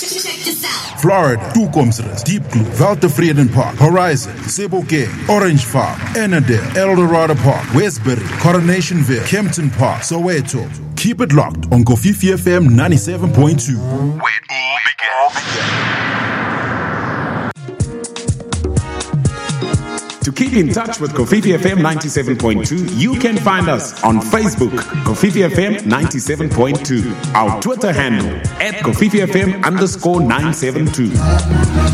Check this out. Florida, Tukomsres, Deep Blue, Valtevreden Park, Horizon, Sebokeng, Orange Farm, Annandale, Eldorado Park, Westbury, Coronationville, Kempton Park, Soweto. Keep it locked on Kofifi FM 97.2. Where it all began. To keep in touch with Kofifi FM 97.2, you can find us on Facebook, Kofifi FM 97.2. Our Twitter handle, @KofifiFM_972.